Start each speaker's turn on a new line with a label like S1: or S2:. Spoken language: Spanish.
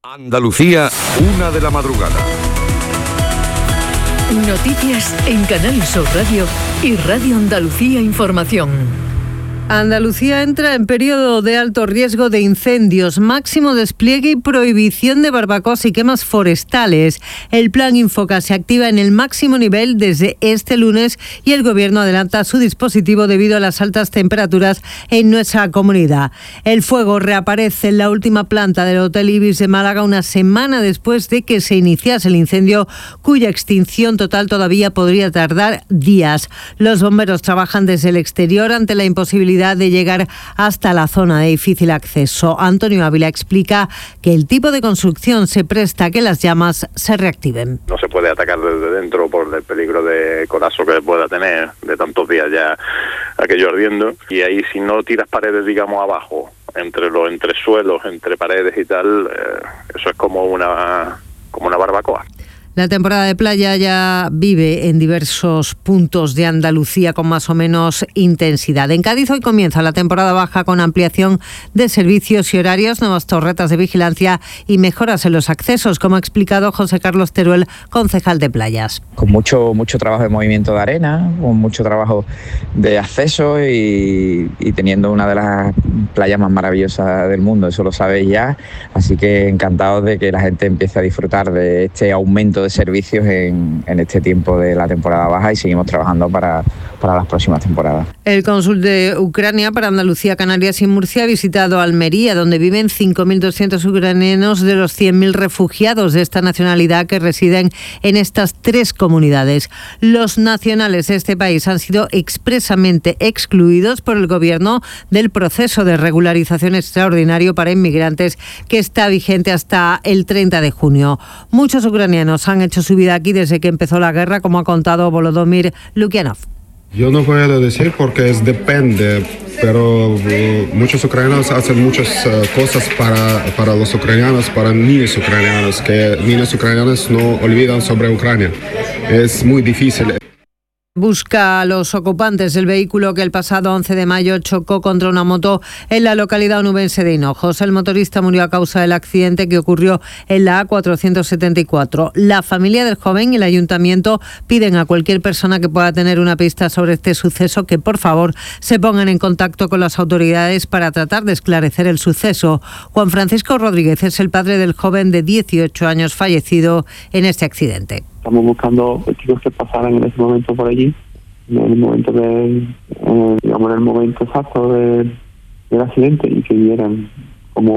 S1: Andalucía, 1 de la madrugada.
S2: Noticias en Canal Sur Radio y Radio Andalucía Información.
S3: Andalucía entra en periodo de alto riesgo de incendios, máximo despliegue y prohibición de barbacoas y quemas forestales. El plan Infoca se activa en el máximo nivel desde este lunes y el Gobierno adelanta su dispositivo debido a las altas temperaturas en nuestra comunidad. El fuego reaparece en la última planta del Hotel Ibis de Málaga una semana después de que se iniciase el incendio, cuya extinción total todavía podría tardar días. Los bomberos trabajan desde el exterior ante la imposibilidad de llegar hasta la zona de difícil acceso. Antonio Ávila explica que el tipo de construcción se presta a que las llamas se reactiven.
S4: No se puede atacar desde dentro por el peligro de colapso que pueda tener de tantos días ya aquello ardiendo. Y ahí, si no tiras paredes, digamos, abajo, entre los entresuelos, entre paredes y tal, eso es como una barbacoa.
S3: La temporada de playa ya vive en diversos puntos de Andalucía con más o menos intensidad. En Cádiz hoy comienza la temporada baja con ampliación de servicios y horarios, nuevas torretas de vigilancia y mejoras en los accesos, como ha explicado José Carlos Teruel, concejal de playas.
S5: Con mucho trabajo de movimiento de arena, con mucho trabajo de acceso y teniendo una de las playas más maravillosas del mundo, eso lo sabéis ya, así que encantados de que la gente empiece a disfrutar de este aumento de servicios en este tiempo de la temporada baja y seguimos trabajando para las próximas temporadas.
S3: El cónsul de Ucrania para Andalucía, Canarias y Murcia ha visitado Almería, donde viven 5.200 ucranianos de los 100.000 refugiados de esta nacionalidad que residen en estas tres comunidades. Los nacionales de este país han sido expresamente excluidos por el Gobierno del proceso de regularización extraordinario para inmigrantes que está vigente hasta el 30 de junio. Muchos ucranianos han hecho su vida aquí desde que empezó la guerra, como ha contado Volodymyr Lukyanov.
S6: Yo no puedo decir porque depende, pero muchos ucranianos hacen muchas cosas para los ucranianos, para niños ucranianos, que niños ucranianos no olvidan sobre Ucrania. Es muy difícil.
S3: Busca a los ocupantes del vehículo que el pasado 11 de mayo chocó contra una moto en la localidad onubense de Hinojos. El motorista murió a causa del accidente que ocurrió en la A474. La familia del joven y el ayuntamiento piden a cualquier persona que pueda tener una pista sobre este suceso que por favor se pongan en contacto con las autoridades para tratar de esclarecer el suceso. Juan Francisco Rodríguez es el padre del joven de 18 años fallecido en este accidente.
S7: Estamos buscando chicos que pasaran en ese momento por allí, en el momento exacto del accidente y que vieran